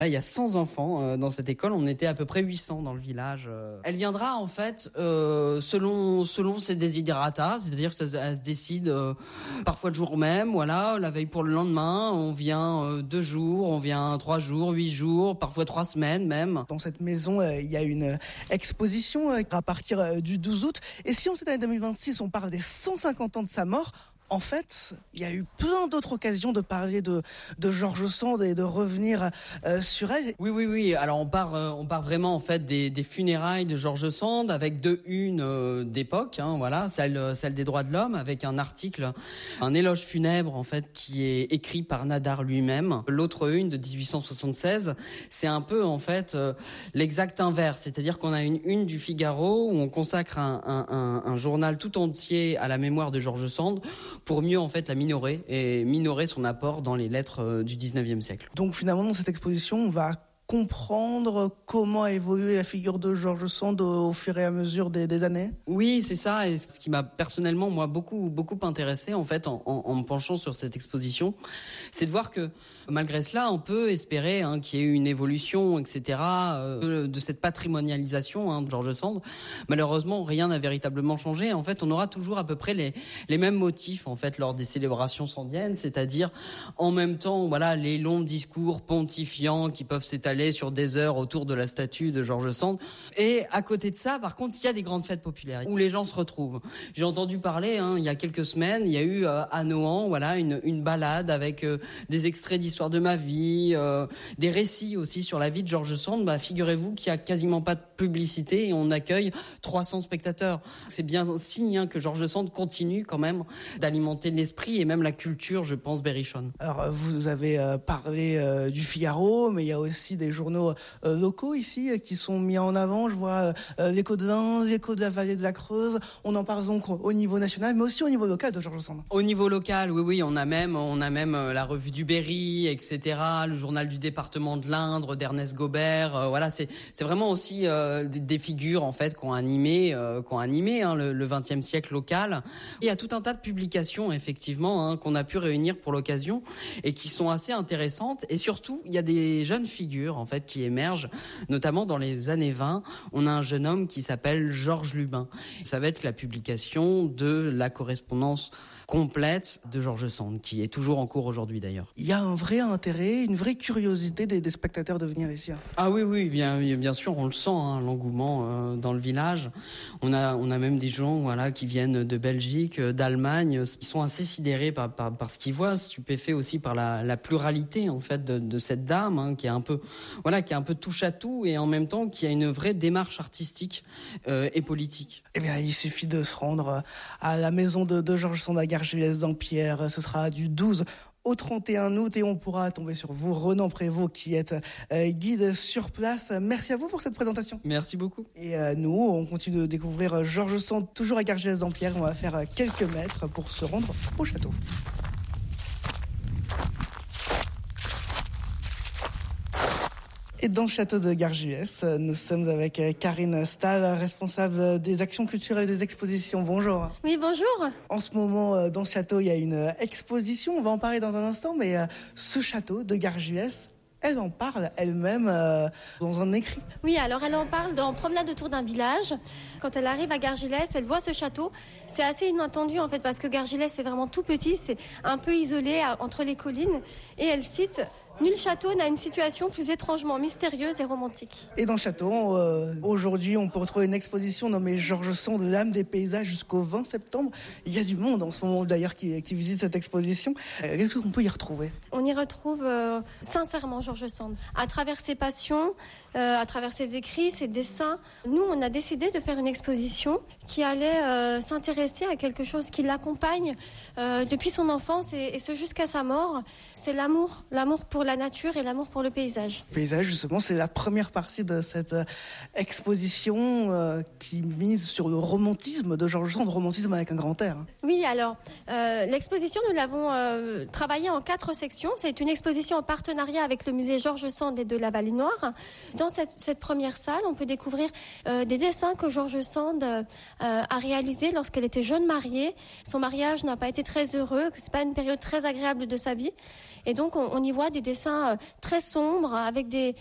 Là, il y a 100 enfants dans cette école. On était à peu près 800 dans le village. Elle viendra en fait selon ses desiderata, c'est-à-dire que elle se décide parfois le jour même, voilà, la veille pour le lendemain. On vient 2 jours, on vient 3 jours, 8 jours, parfois 3 semaines même. Dans cette maison, il y a une exposition à partir du 12 août. Et si en cette année 2026, on parle des 150 ans de sa mort, en fait, il y a eu plein d'autres occasions de parler de George Sand et de revenir sur elle. Oui. Alors on part vraiment en fait des funérailles de George Sand avec une d'époque, voilà, celle des droits de l'homme, avec un article, un éloge funèbre en fait qui est écrit par Nadar lui-même. L'autre une de 1876, c'est un peu en fait l'exact inverse, c'est-à-dire qu'on a une du Figaro où on consacre un journal tout entier à la mémoire de George Sand, pour mieux en fait la minorer et minorer son apport dans les lettres du 19e siècle. Donc finalement dans cette exposition, on va comprendre comment a évolué la figure de George Sand au fur et à mesure des années. Oui, c'est ça, et ce qui m'a personnellement moi beaucoup intéressé en fait en me penchant sur cette exposition, c'est de voir que malgré cela, on peut espérer qu'il y ait eu une évolution, etc. De cette patrimonialisation de George Sand. Malheureusement, rien n'a véritablement changé. En fait, on aura toujours à peu près les mêmes motifs en fait lors des célébrations sandiennes, c'est-à-dire en même temps, voilà, les longs discours pontifiants qui peuvent s'étaler sur des heures autour de la statue de George Sand. Et à côté de ça, par contre, il y a des grandes fêtes populaires où les gens se retrouvent. J'ai entendu parler, il y a quelques semaines, il y a eu à Nohant, voilà, une balade avec des extraits d'histoire de ma vie, des récits aussi sur la vie de George Sand. Figurez-vous qu'il y a quasiment pas de publicité et on accueille 300 spectateurs. C'est bien signe que George Sand continue quand même d'alimenter l'esprit et même la culture, je pense, berrichonne. Alors, vous avez parlé du Figaro, mais il y a aussi des journaux locaux ici qui sont mis en avant. Je vois l'Écho de Lens, l'Écho de la Vallée de la Creuse. On en parle donc au niveau national, mais aussi au niveau local de George Sand. Au niveau local, oui, on a même la Revue du Berry, etc., le journal du département de l'Indre d'Ernest Gobert. Voilà, c'est vraiment aussi des figures en fait qui ont animé le XXe siècle local. Il y a tout un tas de publications effectivement qu'on a pu réunir pour l'occasion et qui sont assez intéressantes. Et surtout, il y a des jeunes figures en fait qui émergent, notamment dans les années 20. On a un jeune homme qui s'appelle Georges Lubin. Ça va être la publication de la correspondance complète de George Sand, qui est toujours en cours aujourd'hui d'ailleurs. Il y a un vrai intérêt, une vraie curiosité des spectateurs de venir ici. Ah oui, bien sûr, on le sent, l'engouement dans le village. On a même des gens qui viennent de Belgique, d'Allemagne, qui sont assez sidérés par ce qu'ils voient, stupéfaits aussi par la pluralité en fait de cette dame qui est un peu touche à tout et en même temps qui a une vraie démarche artistique et politique. Eh bien, il suffit de se rendre à la maison de George Sand à Gargilès-Dampierre. Ce sera du 12 au 31 août et on pourra tomber sur vous, Renan Prévost, qui est guide sur place. Merci à vous pour cette présentation. Merci beaucoup. Et nous, on continue de découvrir George Sand, toujours à Gargilès-Dampierre. On va faire quelques mètres pour se rendre au château. Et dans le château de Gargilès, nous sommes avec Karine Stahl, responsable des actions culturelles et des expositions. Bonjour. Oui, bonjour. En ce moment, dans ce château, il y a une exposition. On va en parler dans un instant, mais ce château de Gargilès, elle en parle elle-même dans un écrit. Oui, alors elle en parle dans Promenade autour d'un village. Quand elle arrive à Gargilès, elle voit ce château. C'est assez inattendu en fait parce que Gargilès c'est vraiment tout petit, c'est un peu isolé entre les collines. Et elle cite: nul château n'a une situation plus étrangement mystérieuse et romantique. Et dans le château, aujourd'hui, on peut retrouver une exposition nommée George Sand, l'âme des paysages, jusqu'au 20 septembre. Il y a du monde en ce moment d'ailleurs qui visite cette exposition. Qu'est-ce qu'on peut y retrouver ? On y retrouve sincèrement George Sand. À travers ses passions, à travers ses écrits, ses dessins, nous, on a décidé de faire une exposition qui allait s'intéresser à quelque chose qui l'accompagne depuis son enfance et ce jusqu'à sa mort. C'est l'amour pour la nature et l'amour pour le paysage. Le paysage, justement, c'est la première partie de cette exposition qui mise sur le romantisme de George Sand, romantisme avec un grand R. Oui, alors, l'exposition, nous l'avons travaillée en 4 sections. C'est une exposition en partenariat avec le musée George Sand et de la Vallée Noire. Dans cette première salle, on peut découvrir des dessins que George Sand a réalisés lorsqu'elle était jeune mariée. Son mariage n'a pas été très heureux, c'est pas une période très agréable de sa vie. Et donc on y voit des dessins très sombres avec des